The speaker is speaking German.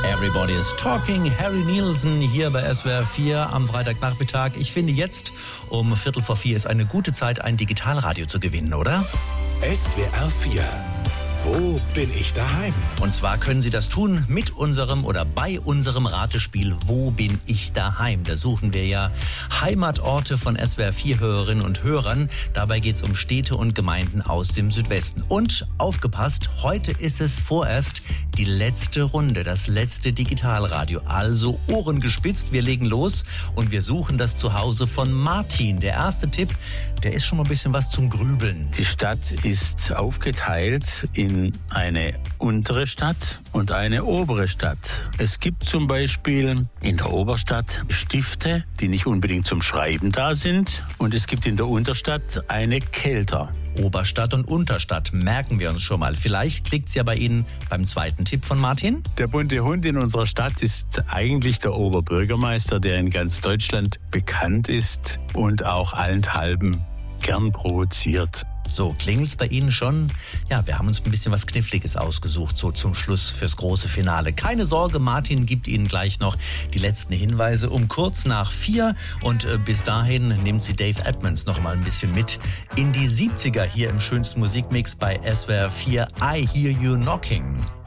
Everybody is talking. Harry Nielsen hier bei SWR 4 am Freitagnachmittag. Ich finde jetzt um 3:45 ist eine gute Zeit, ein Digitalradio zu gewinnen, oder? SWR 4. Wo bin ich daheim? Und zwar können Sie das tun mit unserem oder bei unserem Ratespiel Wo bin ich daheim? Da suchen wir ja Heimatorte von SWR 4 Hörerinnen und Hörern. Dabei geht es um Städte und Gemeinden aus dem Südwesten. Und aufgepasst, heute ist es vorerst die letzte Runde, das letzte Digitalradio. Also Ohren gespitzt, wir legen los und wir suchen das Zuhause von Martin. Der erste Tipp, der ist schon mal ein bisschen was zum Grübeln. Die Stadt ist aufgeteilt in eine untere Stadt und eine obere Stadt. Es gibt zum Beispiel in der Oberstadt Stifte, die nicht unbedingt zum Schreiben da sind. Und es gibt in der Unterstadt eine Kelter. Oberstadt und Unterstadt, merken wir uns schon mal. Vielleicht klickt's ja bei Ihnen beim zweiten Tipp von Martin. Der bunte Hund in unserer Stadt ist eigentlich der Oberbürgermeister, der in ganz Deutschland bekannt ist und auch allenthalben gern provoziert. So, klingelt's bei Ihnen schon? Ja, wir haben uns ein bisschen was Kniffliges ausgesucht, so zum Schluss fürs große Finale. Keine Sorge, Martin gibt Ihnen gleich noch die letzten Hinweise um kurz nach 4. Und bis dahin nimmt sie Dave Edmunds noch mal ein bisschen mit in die 70er hier im schönsten Musikmix bei SWR 4. I Hear You Knocking.